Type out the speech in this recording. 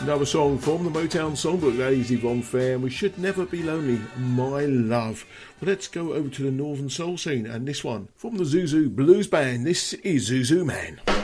Another song from the Motown Songbook, that is Yvonne Fair, and We Should Never Be Lonely, My Love. Well, let's go over to the Northern Soul scene, and this one from the Zuzu Blues Band. This is Zuzu Man.